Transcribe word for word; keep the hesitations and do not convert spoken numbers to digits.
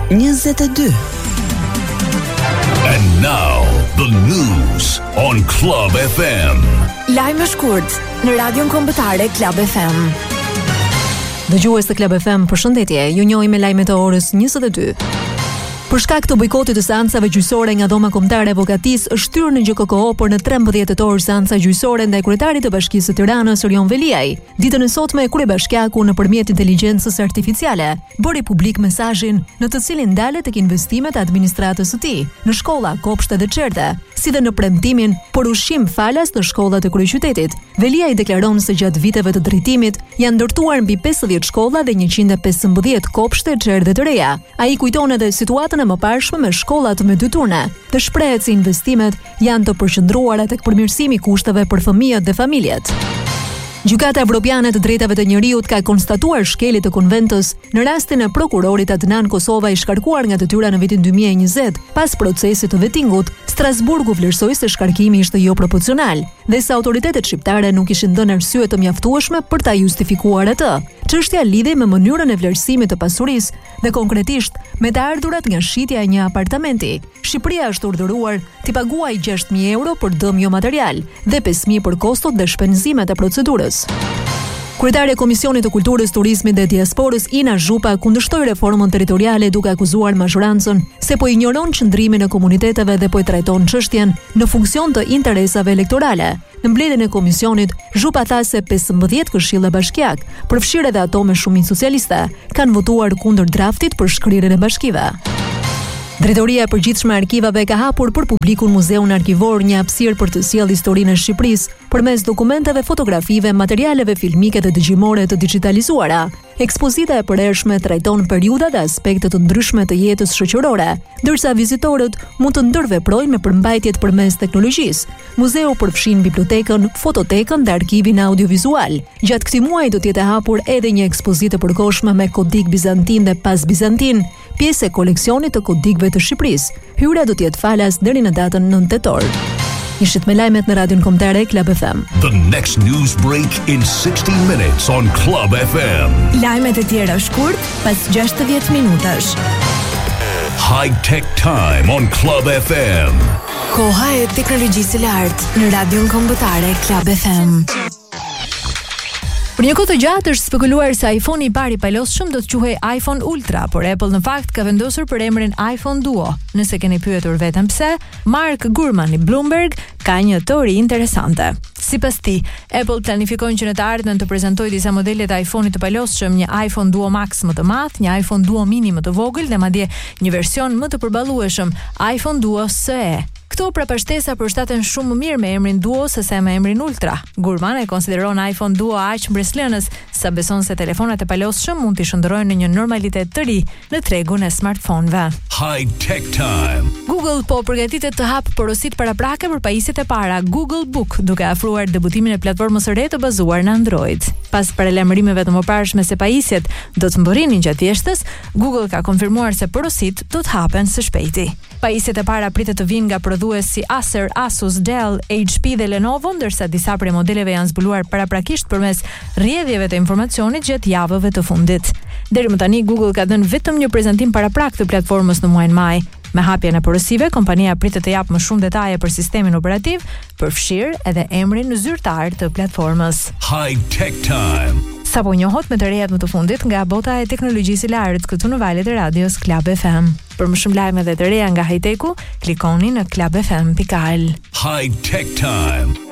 njëzet e dy. And now the news on Club F M. Lajme shkurt në Radion Kombëtare Club F M. Dëgjues të Club F M, përshëndetje. Ju njohim me lajmet e orës njëzet e dy. Për shkak të bojkotit të seancave gjyqësore nga Dhoma Kombëtare e Avokatisë, është shtyrë në G K K O për në trembëdhjetë tetor seanca gjyqësore ndaj kryetarit të Bashkisë së Tiranës, Orion Veliaj. Ditën e sotme kryebashkiaku nëpërmjet inteligjencës artificiale bëri publik mesazhin në të cilin ndalet tek investimet e administratës së tij në shkolla, kopshte dhe çerte, si dhe në premtimin për ushqim falas në shkollat e kryeqytetit. Veliaj deklaron se gjatë viteve të drejtimit janë ndërtuar mbi pesëdhjetë shkolla dhe njëqind e pesëmbëdhjetë kopshte çerte të reja. Ai kujton edhe situatën e mëparshme me shkollat me dy turne, dhe shprehet se investimet janë të përqendruara tek përmirësimi i kushteve për fëmijët dhe familjet. Gjykata Evropiane të Drejtave të Njerëzit ka konstatuar shkelje të konventës në rastin e prokurorit Adnan Kosova i shkarkuar nga detyra në vitin dy mijë e njëzet. Pas procesit të vettingut, Strasburgu vlerësoi se shkarkimi ishte jo proporcional dhe se autoritetet shqiptare nuk ishin dhënë arsye të mjaftueshme për ta justifikuar atë. Çështja lidhej me mënyrën e vlerësimit të pasurisë dhe konkretisht me të ardhurat nga shitja e një apartamenti. Shqipëria është urdhëruar t'i paguajë gjashtë mijë euro për dëm jo material dhe pesë mijë për kostot dhe shpenzimet e procedurës. Kryetari i Komisionit të Kulturës, Turizmit dhe Diasporës, Ina Zhupa, kundërshtoi reformën territoriale duke akuzuar mazhorancën se po ignoron qëndrimin e komuniteteve dhe po e trajton çështjen në funksion të interesave elektorale. Në mbledhjen e komisionit, Zhupa tha se pesëmbëdhjetë këshilla bashkiak, përfshirë edhe ato me shumicë socialiste, kanë votuar kundër draftit për shkrirjen e bashkive. Drejtoria e Përgjithshme e Arkivave ka hapur për publikun Muzeun Arkivor, një hapësirë për të sjellë historinë e Shqipërisë përmes dokumenteve fotografive, materialeve filmike dhe dëgjimore të digitalizuara. Ekspozita e përhershme trajton periudha dhe aspekte të ndryshme të jetës shoqërore, ndërsa vizitorët mund të ndërveprojnë me përmbajtjet përmes teknologjisë. Muzeu përfshin bibliotekën, fototekën dhe arkivin audiovizual. Gjatë këtij muaji do të jetë hapur edhe një ekspozitë e përkohshme me kodik bizantin dhe pas bizantin, pjesë e koleksionit të kodikëve të Shqipërisë. Hyrja do të jetë falas deri në datën nëntë tetor. Ishit me lajmet në Radion Kombëtare Club F M. The next news break in sixty minutes on Club F M. Lajmet e tjera shkurt pas gjashtëdhjetë minutash. High Tech Time on Club F M. Koha e teknologjisë së lartë në Radion Kombëtare Club F M. Për një kohë të gjatë është spekuluar se iPhone-i i parë i palosshëm do të quhej iPhone Ultra, por Apple në fakt ka vendosur për emrin iPhone Duo. Nëse keni pyetur veten pse, Mark Gurman i Bloomberg ka një teori interesante. Sipas tij, Apple planifikon që në të ardhmen të prezantojë disa modele të iPhone-it të palosshëm, një iPhone Duo Max më të madh, një iPhone Duo Mini më të vogël dhe madje një version më të përballueshëm, iPhone Duo S E. Këto prapashtesa përshtaten shumë më mirë me emrin Duo sesa me emrin Ultra. Gurman e konsideron iPhone Duo aq mbreslënës sa beson se telefonat e palosshëm mund t'i shndërrojnë në një normalitet të ri në tregun e smartphone-ve. High Tech Time. Google po përgatitet të hapë porosit paraprake për pajisjet e para Google Book, duke afruar debutimin e platformës së re të bazuar në Android. Pas paralajmërimeve të mëparshme se pajisjet do të mbërrinin gjatë jashtës, Google ka konfirmuar se porosit do të hapen së shpejti. Pajisjet e para pritet të vinë nga prodhues si Acer, Asus, Dell, H P dhe Lenovo, ndërsa disa prej modeleve janë zbuluar paraprakisht përmes rrjedhjeve të informacionit gjatë javëve të fundit. Deri më tani Google ka dhënë vetëm një prezantim paraprak të platformës në muajin maj. Me hapjen e porosive, kompania pritet të japë më shumë detaje për sistemin operativ, përfshirë edhe emrin zyrtar të platformës. High Tech Time. Sapo njohot me të rejat më të fundit nga bota e teknologjisë së lartë këtu në valët e radios Club F M. Për më shumë lajme dhe të reja nga high-techu, klikoni në club f m dot al. High Tech Time.